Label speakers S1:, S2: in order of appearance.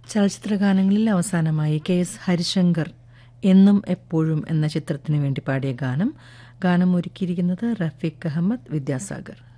S1: ചലച്ചിത്രഗാനങ്ങളിൽ അവസാനമായി കെ.എസ്. ഹരിശങ്കർ എന്നും എപ്പോഴും എന്ന ചിത്രത്തിനു വേണ്ടി പാടിയ ഗാനം ഒരുക്കിയിരിക്കുന്നത് റഫീഖ് അഹമ്മദ് വിദ്യാസാഗർ.